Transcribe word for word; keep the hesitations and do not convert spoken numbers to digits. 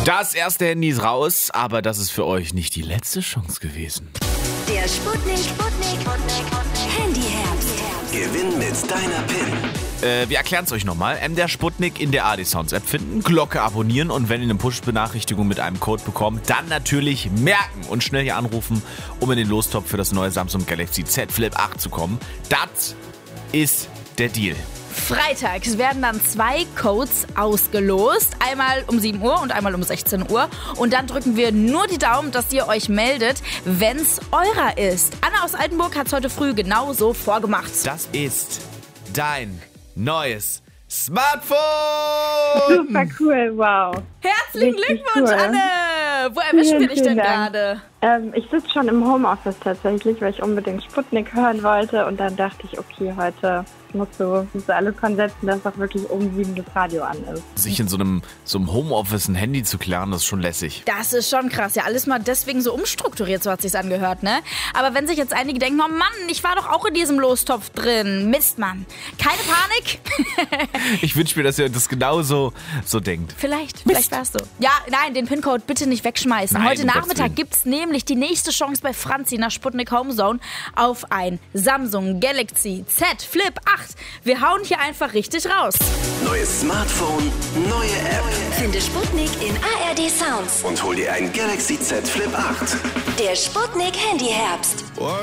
Das erste Handy ist raus, aber das ist für euch nicht die letzte Chance gewesen. Der Sputnik, Sputnik, Handyherbst. Gewinn mit deiner PIN. Äh, wir erklären es euch nochmal. M der Sputnik in der A D Sounds App finden, Glocke abonnieren und wenn ihr eine Push-Benachrichtigung mit einem Code bekommt, dann natürlich merken und schnell hier anrufen, um in den Lostopf für das neue Samsung Galaxy Z Flip acht zu kommen. Das ist der Deal. Freitags werden dann zwei Codes ausgelost. Einmal um sieben Uhr und einmal um sechzehn Uhr. Und dann drücken wir nur die Daumen, dass ihr euch meldet, wenn's eurer ist. Anna aus Altenburg hat's heute früh genauso vorgemacht. Das ist dein neues Smartphone! Super cool, wow. Herzlichen Richtig Glückwunsch, cool. Anne! Wo erwischen Vielen, wir dich vielen denn Dank. gerade? Ähm, ich sitze schon im Homeoffice tatsächlich, weil ich unbedingt Sputnik hören wollte. Und dann dachte ich, okay, heute musst du, musst du alles dran setzen, dass auch wirklich um sieben das Radio an ist. Sich in so einem, so einem Homeoffice ein Handy zu klären, das ist schon lässig. Das ist schon krass. Ja, alles mal deswegen so umstrukturiert, so hat sich's angehört, ne? Aber wenn sich jetzt einige denken, oh Mann, ich war doch auch in diesem Lostopf drin. Mist, Mann. Keine Panik. Ich wünsche mir, dass ihr das genauso so denkt. Vielleicht, vielleicht warst du. Ja, nein, den PIN-Code bitte nicht wegschmeißen. Nein, Heute um Gottes Nachmittag Willen. gibt's nämlich die nächste Chance bei Franzi nach Sputnik Homezone auf ein Samsung Galaxy Z Flip acht. Wir hauen hier einfach richtig raus. Neues Smartphone, neue App. Finde Sputnik in A R D Sounds. Und hol dir ein Galaxy Z Flip acht. Der Sputnik Handyherbst.